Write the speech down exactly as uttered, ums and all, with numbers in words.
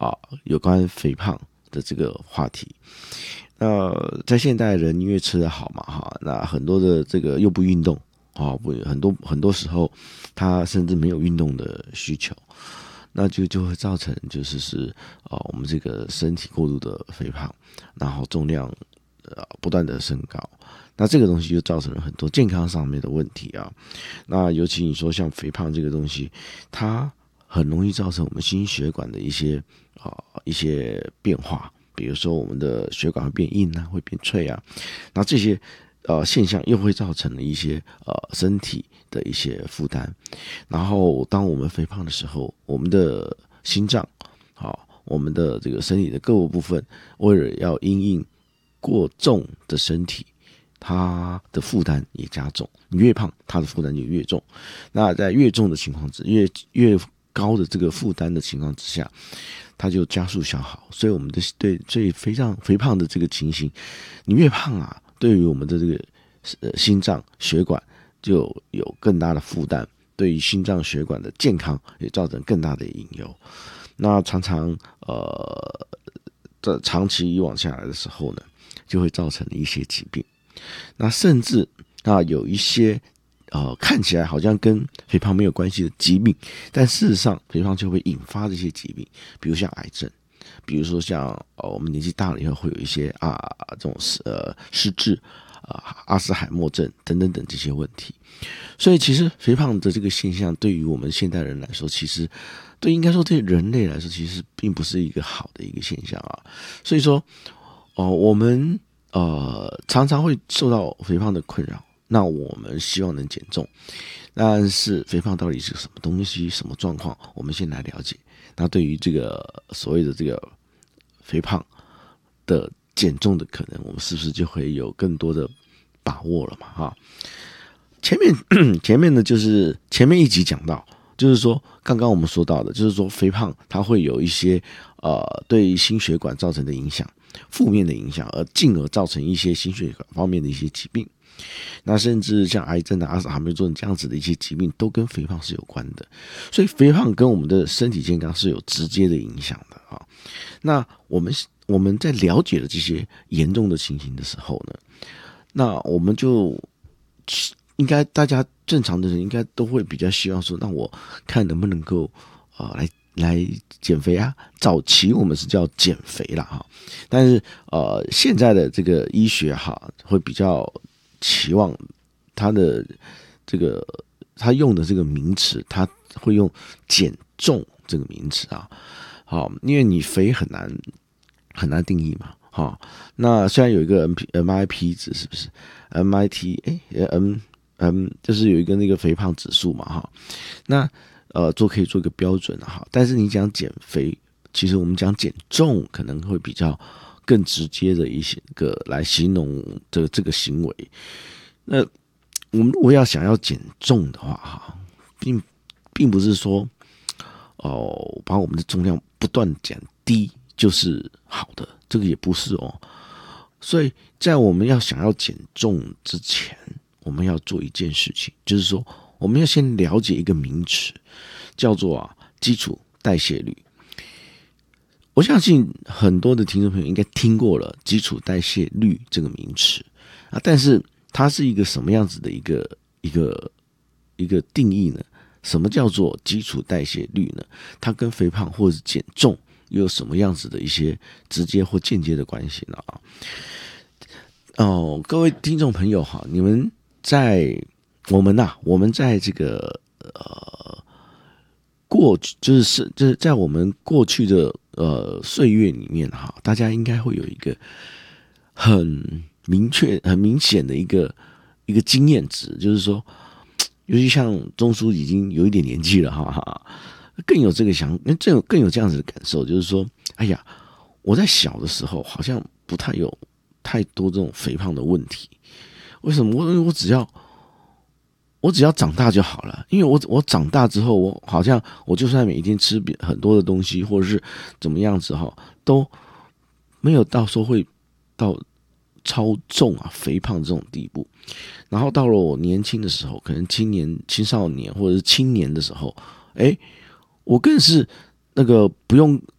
啊有关肥胖的这个话题。那在现代人因为吃得好嘛哈，那很多的这个又不运动啊，不很多很多时候他甚至没有运动的需求，那就就会造成就是是啊我们这个身体过度的肥胖，然后重量呃不断的升高。那这个东西就造成了很多健康上面的问题啊。那尤其你说像肥胖这个东西，它很容易造成我们心血管的一些啊、呃、一些变化，比如说我们的血管会变硬啊，会变脆啊。那这些呃现象又会造成了一些呃身体的一些负担。然后当我们肥胖的时候，我们的心脏，好，我们的这个身体的各个部分，为了要因应过重的身体，它的负担也加重，你越胖，它的负担就越重。那在越重的情况之越越高的这个负担的情况之下，它就加速消耗。所以我们的对最肥胖肥胖的这个情形，你越胖啊，对于我们的这个呃心脏血管就有更大的负担，对于心脏血管的健康也造成更大的隐忧。那常常呃，这长期以往下来的时候呢，就会造成一些疾病。那甚至啊有一些呃看起来好像跟肥胖没有关系的疾病，但事实上肥胖就会引发这些疾病，比如像癌症，比如说像呃我们年纪大了以后会有一些啊这种呃失智啊阿兹海默症等等等这些问题。所以其实肥胖的这个现象对于我们现代人来说，其实对应该说对人类来说，其实并不是一个好的一个现象啊。所以说哦、呃、我们呃，常常会受到肥胖的困扰，那我们希望能减重，但是肥胖到底是什么东西、什么状况，我们先来了解。那对于这个所谓的这个肥胖的减重的可能，我们是不是就会有更多的把握了嘛？哈，前面前面呢，就是前面一集讲到，就是说刚刚我们说到的，就是说肥胖它会有一些呃对心血管造成的影响。负面的影响，而进而造成一些心血管方面的一些疾病。那甚至像癌症啊、阿兹海默症这样子的一些疾病，都跟肥胖是有关的。所以肥胖跟我们的身体健康是有直接的影响的啊。那我们我们在了解了这些严重的情形的时候呢，那我们就应该大家正常的人应该都会比较希望说，那我看能不能够啊、呃、来。来减肥啊，早期我们是叫减肥啦哈，但是呃现在的这个医学哈会比较期望它的这个它用的这个名词，它会用减重这个名词啊，好，因为你肥很难很难定义嘛，哈，那虽然有一个 M I P 值是不是 M I T 哎 M M 就是有一个那个肥胖指数嘛哈，那。呃，做可以做一个标准哈，但是你讲减肥，其实我们讲减重可能会比较更直接的一些个来形容这个这个行为。那我们如果要想要减重的话哈，并并不是说哦把我们的重量不断减低就是好的，这个也不是哦。所以在我们要想要减重之前，我们要做一件事情，就是说。我们要先了解一个名词，叫做啊基础代谢率。我相信很多的听众朋友应该听过了基础代谢率这个名词啊，但是它是一个什么样子的一个一个一个定义呢？什么叫做基础代谢率呢？它跟肥胖或者减重又有什么样子的一些直接或间接的关系呢？啊，哦，各位听众朋友哈，你们在。我们呐、啊，我们在这个呃过去，就是是就是在我们过去的呃岁月里面哈，大家应该会有一个很明确、很明显的一个一个经验值，就是说，尤其像钟叔已经有一点年纪了哈哈，更有这个想，更有更有这样子的感受，就是说，哎呀，我在小的时候好像不太有太多这种肥胖的问题，为什么？我我只要。我只要长大就好了，因为我我长大之后，我好像我就算每天吃很多的东西，或者是怎么样子哈，都没有到说会到超重啊、肥胖这种地步。然后到了我年轻的时候，可能青年、青少年或者是青年的时候，哎，我更是那个不用